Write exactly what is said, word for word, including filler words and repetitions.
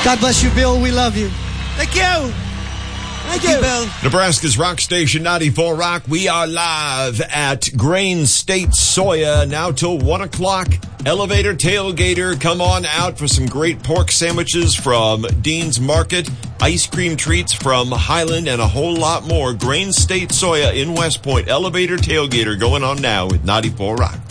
God bless you, Bill. We love you. Thank you. Thank you, Bill. Nebraska's Rock Station ninety-four Rock. We are live at Grain State Soya now till one o'clock. Elevator Tailgater, come on out for some great pork sandwiches from Dean's Market, ice cream treats from Highland, and a whole lot more. Grain State Soya in West Point. Elevator Tailgater going on now with ninety-four Rock.